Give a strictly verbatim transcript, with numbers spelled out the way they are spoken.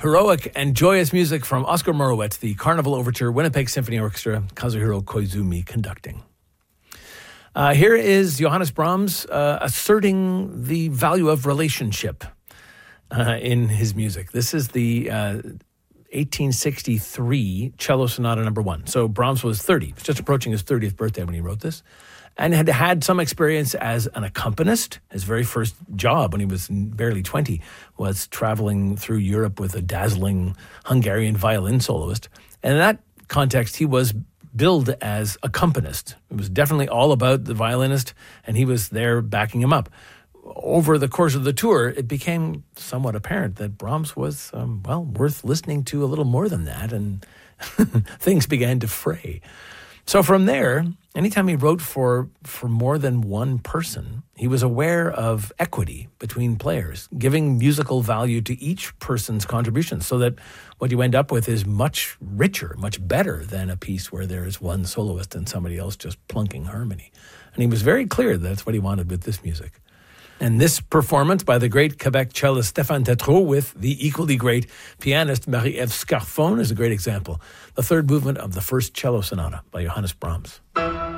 Heroic and joyous music from Oscar Morowitz, the Carnival Overture, Winnipeg Symphony Orchestra, Kazuhiro Koizumi conducting. Uh, here is Johannes Brahms uh, asserting the value of relationship uh, in his music. This is the uh, eighteen sixty-three Cello Sonata number one. So Brahms was thirty. He was just approaching his thirtieth birthday when he wrote this, and had had some experience as an accompanist. His very first job when he was barely twenty was traveling through Europe with a dazzling Hungarian violin soloist. And in that context, he was billed as accompanist. It was definitely all about the violinist, and he was there backing him up. Over the course of the tour, it became somewhat apparent that Brahms was, um, well, worth listening to a little more than that, and things began to fray. So from there, anytime he wrote for, for more than one person, he was aware of equity between players, giving musical value to each person's contribution so that what you end up with is much richer, much better than a piece where there is one soloist and somebody else just plunking harmony. And he was very clear that's what he wanted with this music. And this performance by the great Quebec cellist Stéphane Tétrault with the equally great pianist Marie-Ève Scarfone is a great example. The third movement of the first cello sonata by Johannes Brahms.